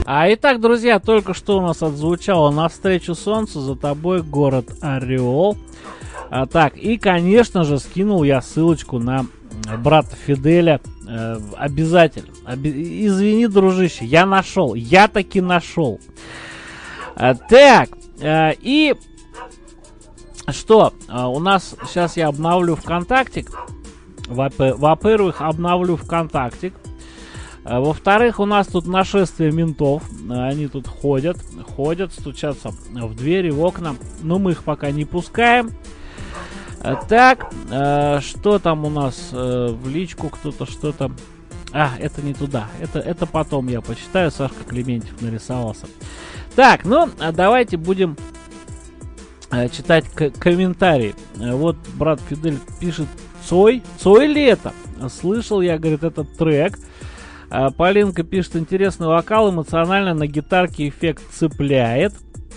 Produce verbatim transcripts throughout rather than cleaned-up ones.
А итак, друзья, только что у нас отзвучало «Навстречу солнцу, за тобой город Орел». А, так, и, конечно же, скинул я ссылочку на брата Фиделя. Э, обязательно. Оби- извини, дружище, я нашел. Я таки нашел. А, так, э, и что? А, у нас сейчас я обновлю ВКонтактик. Во- во-первых, обновлю ВКонтактик. Во-вторых, у нас тут нашествие ментов. Они тут ходят, ходят, стучатся в двери, в окна. Но мы их пока не пускаем. Так, что там у нас в личку? Кто-то что-то... А, это не туда. Это, это потом я почитаю. Сашка Клементьев нарисовался. Так, ну, давайте будем читать к- комментарии. Вот брат Фидель пишет: Цой? Цой ли это? Слышал я, говорит, этот трек. Полинка пишет: интересный вокал, эмоционально, на гитарке эффект цепляет.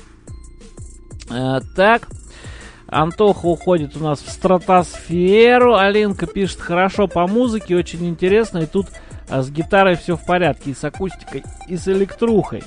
А, так, Антоха уходит у нас в стратосферу. Алинка пишет: хорошо по музыке, очень интересно. И тут а, с гитарой все в порядке, и с акустикой, и с электрухой.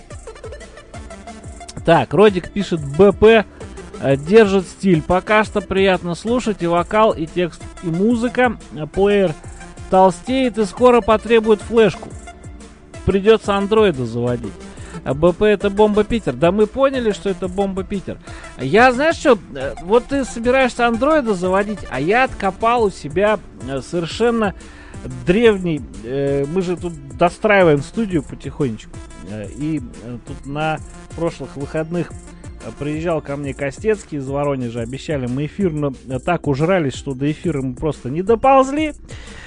Так, Родик пишет: БП а, держит стиль. Пока что приятно слушать, и вокал, и текст, и музыка. Плеер толстеет и скоро потребует флешку. Придется андроида заводить. БП это Бомба Питер. Да мы поняли, что это Бомба Питер. Я, знаешь что, вот ты собираешься андроида заводить, а я откопал у себя совершенно древний... Э, мы же тут достраиваем студию потихонечку. И тут на прошлых выходных приезжал ко мне Костецкий из Воронежа. Обещали мы эфир, но так ужрались, что до эфира мы просто не доползли.